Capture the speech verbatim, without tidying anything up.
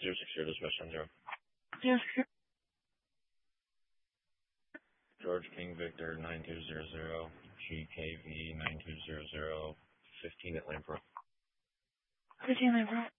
zero six zero dispatch ten zero. Zero six. George King Victor nine two zero zero, G K V nine two zero zero, fifteen at Lampro. fifteen Lampro.